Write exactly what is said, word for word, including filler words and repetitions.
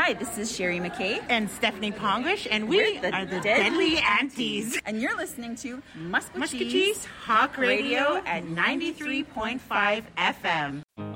Hi, this is Sherry McKay. And Stephanie Pongish, and we We're the are the Deadly Deadly Aunties. And you're listening to Muscatine Muscatine Hawk Radio at ninety-three point five F M.